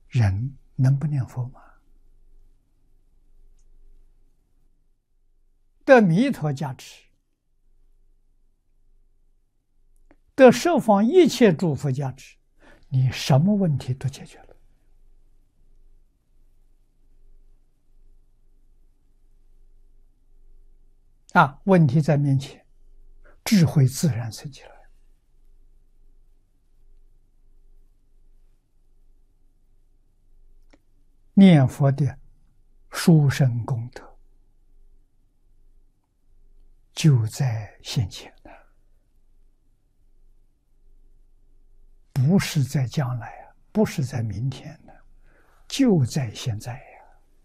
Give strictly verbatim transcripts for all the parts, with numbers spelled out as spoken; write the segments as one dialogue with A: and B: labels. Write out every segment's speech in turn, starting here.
A: 人能不念佛吗？得弥陀加持，得十方一切诸佛加持，你什么问题都解决了。啊，问题在面前，智慧自然升起来。念佛的殊胜功德就在现前了，不是在将来啊，不是在明天呢，就在现在呀。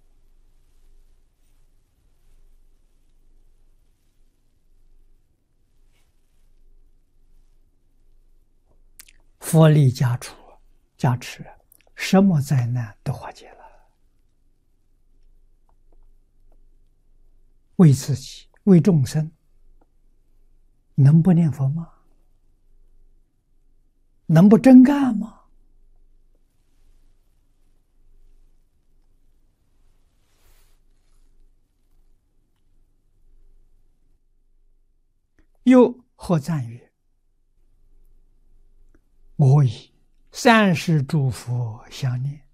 A: 佛力加持，加持，什么灾难都化解了。为自己，为众生，能不念佛吗？能不真干吗？又何赞曰：我以三世诸佛相念，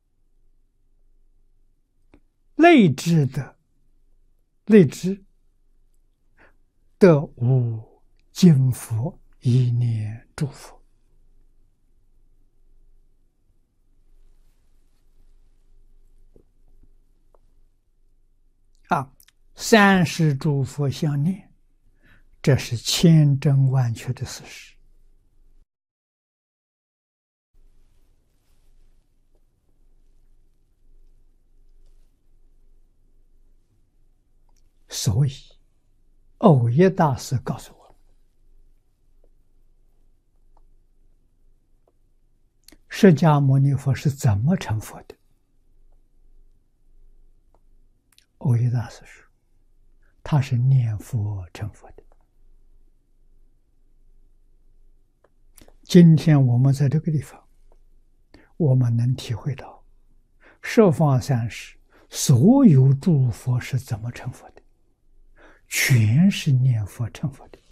A: 内知的内知得无今佛一念诸佛。啊，三世诸佛相念，这是千真万确的事实。所以耦耶大师告诉我，释迦牟尼佛是怎么成佛的？耦耶大师说，他是念佛成佛的。今天我们在这个地方，我们能体会到十方三世所有诸佛是怎么成佛的，全是念佛成佛的。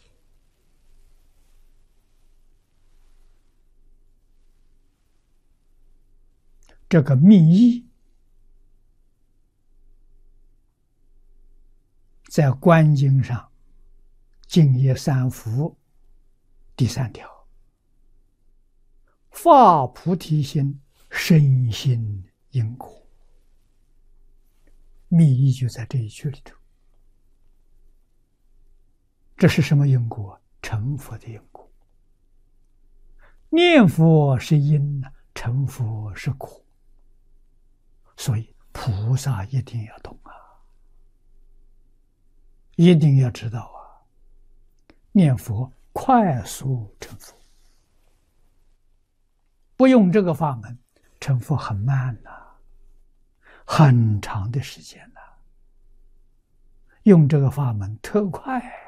A: 这个密意在观经上净业三福第三条，发菩提心，深信因果。密意就在这一句里头。这是什么因果？成佛的因果。念佛是因，成佛是果。所以菩萨一定要懂啊，一定要知道啊，念佛快速成佛。不用这个法门，成佛很慢呐、啊，很长的时间呐、啊。用这个法门特快。